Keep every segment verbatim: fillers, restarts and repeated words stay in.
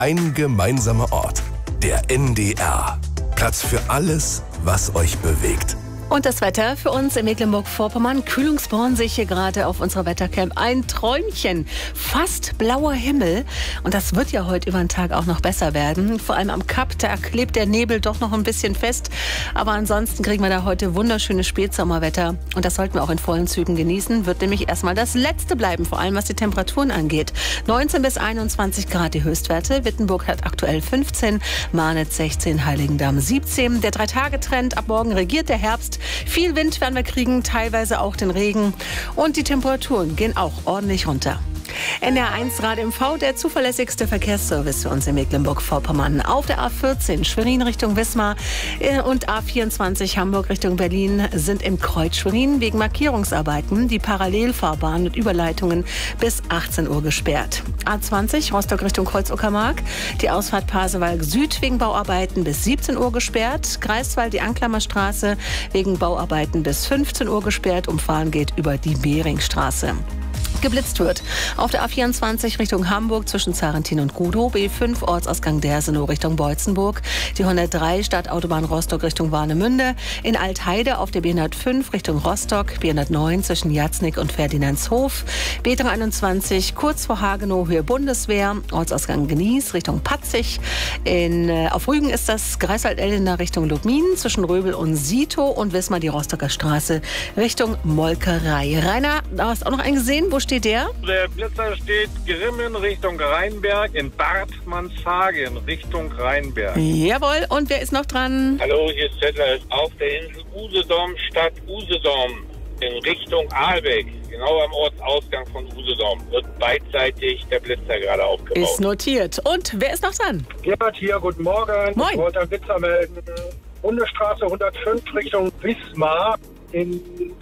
Ein gemeinsamer Ort. Der N D R. Platz für alles, was euch bewegt. Und das Wetter für uns in Mecklenburg-Vorpommern. Kühlungsborn sehe ich hier gerade auf unserer Wettercamp. Ein Träumchen. Fast blauer Himmel. Und das wird ja heute über den Tag auch noch besser werden. Vor allem am Kap, da klebt der Nebel doch noch ein bisschen fest. Aber ansonsten kriegen wir da heute wunderschönes Spätsommerwetter. Und das sollten wir auch in vollen Zügen genießen. Wird nämlich erstmal das Letzte bleiben, vor allem was die Temperaturen angeht. neunzehn bis einundzwanzig Grad die Höchstwerte. Wittenburg hat aktuell fünfzehn, Marnitz sechzehn, Heiligendamm siebzehn. Der Drei-Tage-Trend. Ab morgen regiert der Herbst. Viel Wind werden wir kriegen, teilweise auch den Regen. Und die Temperaturen gehen auch ordentlich runter. N D R eins Rad M V, der zuverlässigste Verkehrsservice für uns in Mecklenburg-Vorpommern. Auf der A vierzehn Schwerin Richtung Wismar und A vierundzwanzig Hamburg Richtung Berlin sind im Kreuz Schwerin wegen Markierungsarbeiten die Parallelfahrbahnen und Überleitungen bis achtzehn Uhr gesperrt. A zwanzig Rostock Richtung Kreuz-Uckermark, die Ausfahrt Pasewalk Süd wegen Bauarbeiten bis siebzehn Uhr gesperrt. Greifswald die Anklammerstraße wegen Bauarbeiten bis fünfzehn Uhr gesperrt. Umfahren geht über die Beringstraße. Geblitzt wird. Auf der A vierundzwanzig Richtung Hamburg zwischen Zarentin und Gudow, B fünf Ortsausgang Dersenow Richtung Beutzenburg, die hundertdrei Stadtautobahn Rostock Richtung Warnemünde, in Altheide auf der B hundertfünf Richtung Rostock, B hundertneun zwischen Jatznick und Ferdinandshof, B dreiundzwanzig kurz vor Hagenow Höhe Bundeswehr, Ortsausgang Genieß Richtung Patzig, in, äh, auf Rügen ist das Greifswald-Eldener Richtung Lubmin, zwischen Röbel und Sito und Wismar die Rostocker Straße Richtung Molkerei. Rainer, da hast du auch noch einen gesehen, wo steht der? Der Blitzer steht Grimmen Richtung Rheinberg, in Bartmannshagen Richtung Rheinberg. Jawohl, und wer ist noch dran? Hallo, hier ist Zettler. Auf der Insel Usedom, Stadt Usedom, in Richtung Ahlbeck, genau am Ortsausgang von Usedom, wird beidseitig der Blitzer gerade aufgebaut. Ist notiert. Und wer ist noch dran? Gerhard hier, guten Morgen. Moin. Ich wollte einen Blitzer melden. Bundesstraße hundertfünf Richtung Wismar in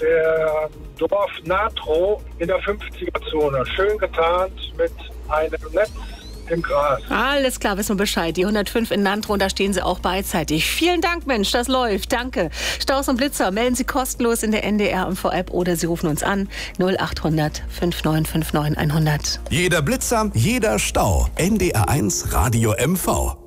der Dorf Natrow in der fünfziger-Zone. Schön getarnt mit einem Netz im Gras. Alles klar, wissen wir Bescheid. Die hundertfünf in Nantrow, da stehen Sie auch beidseitig. Vielen Dank, Mensch, das läuft. Danke. Staus und Blitzer melden Sie kostenlos in der N D R M V-App oder Sie rufen uns an null acht hundert fünf neun fünf neun hundert. Jeder Blitzer, jeder Stau. N D R eins Radio M V.